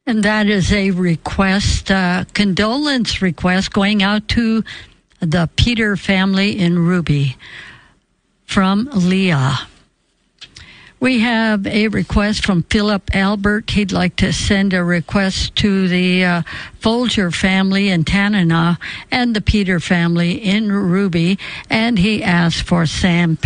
And that is a request, condolence request going out to the Peter family in Ruby from Leah. We have a request from Philip Albert. He'd like to send a request to the Folger family in Tanana and the Peter family in Ruby. And he asked for Sam